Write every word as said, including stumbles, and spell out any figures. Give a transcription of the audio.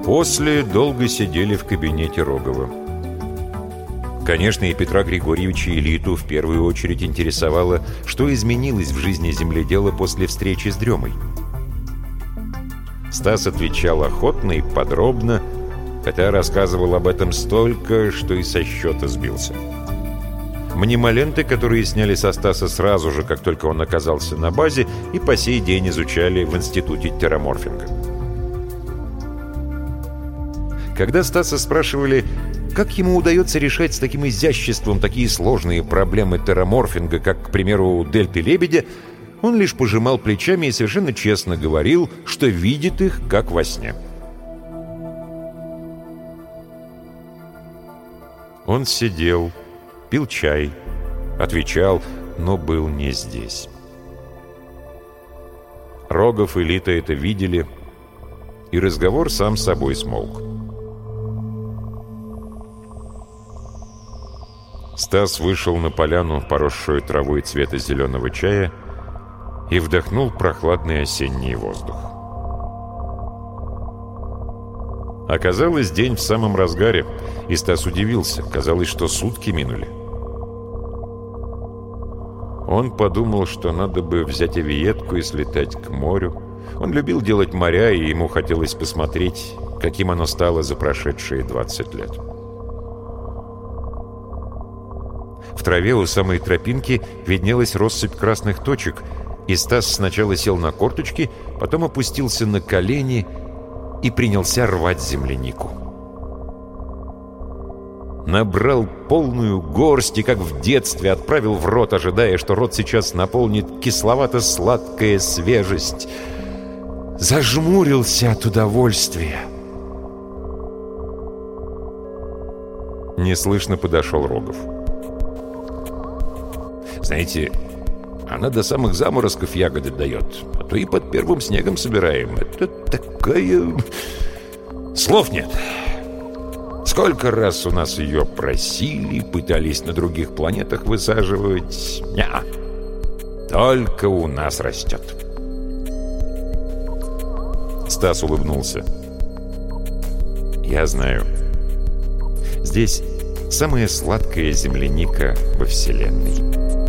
После долго сидели в кабинете Рогова. Конечно, и Петра Григорьевича и Литу в первую очередь интересовало, что изменилось в жизни земледела после встречи с Дремой. Стас отвечал охотно и подробно, хотя рассказывал об этом столько, что и со счета сбился. Мнемоленты, которые сняли со Стаса сразу же, как только он оказался на базе, и по сей день изучали в Институте терраморфинга. Когда Стаса спрашивали, как ему удается решать с таким изяществом такие сложные проблемы терраморфинга, как, к примеру, дельты лебедя, он лишь пожимал плечами и совершенно честно говорил, что видит их, как во сне. Он сидел, пил чай, отвечал, но был не здесь. Рогов и Лита это видели, и разговор сам собой смолк. Стас вышел на поляну, поросшую травой цвета зеленого чая, и вдохнул прохладный осенний воздух. Оказалось, день в самом разгаре, и Стас удивился. Казалось, что сутки минули. Он подумал, что надо бы взять авиетку и слетать к морю. Он любил делать моря, и ему хотелось посмотреть, каким оно стало за прошедшие двадцать лет. В траве у самой тропинки виднелась россыпь красных точек, и Стас сначала сел на корточки, потом опустился на колени и принялся рвать землянику. Набрал полную горсть и, как в детстве, отправил в рот, ожидая, что рот сейчас наполнит кисловато-сладкая свежесть. Зажмурился от удовольствия. Неслышно подошел Рогов. «Знаете, она до самых заморозков ягоды дает, а то и под первым снегом собираем. Это такая... Слов нет. Сколько раз у нас ее просили, пытались на других планетах высаживать. Неа. Только у нас растет». Стас улыбнулся. «Я знаю. Здесь самая сладкая земляника во Вселенной».